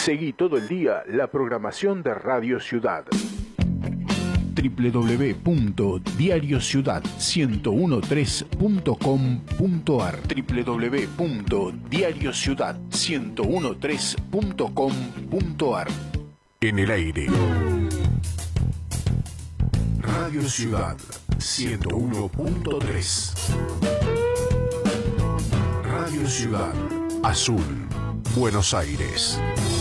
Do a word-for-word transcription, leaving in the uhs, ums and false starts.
Seguí todo el día la programación de Radio Ciudad. doble u doble u doble u punto diario ciudad ciento trece punto com punto a r doble u doble u doble u punto diario ciudad ciento trece punto com punto a r. En el aire, Radio Ciudad ciento uno punto tres. Radio Ciudad, Azul, Buenos Aires.